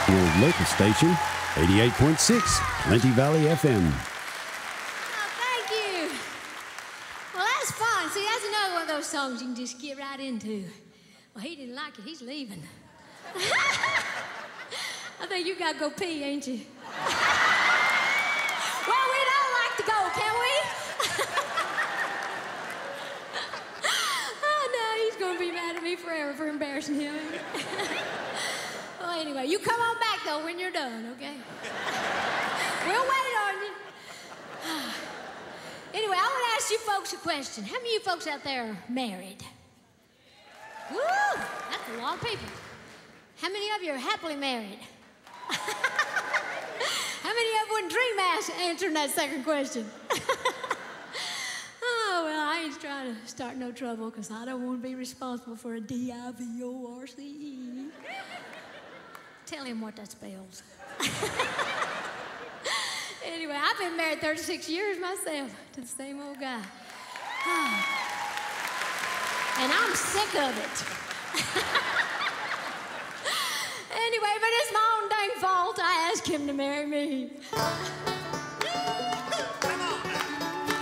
Your local station, 88.6, Plenty Valley FM. Oh, thank you. Well, that's fun. See, that's another one of those songs you can just get right into. Well, he didn't like it. He's leaving. I think you got to go pee, ain't you? Well, we don't like to go, can we? Oh, no, he's going to be mad at me forever for embarrassing him. Well, anyway, you come on back, though, when you're done, okay? We'll wait on you. Anyway, I want to ask you folks a question. How many of you folks out there are married? Woo! That's a lot of people. How many of you are happily married? How many of you wouldn't dream answering that second question? Oh, well, I ain't trying to start no trouble because I don't want to be responsible for a D-I-V-O-R-C-E. Tell him what that spells. Anyway, I've been married 36 years myself to the same old guy. And I'm sick of it. Anyway, but it's my own dang fault I asked him to marry me.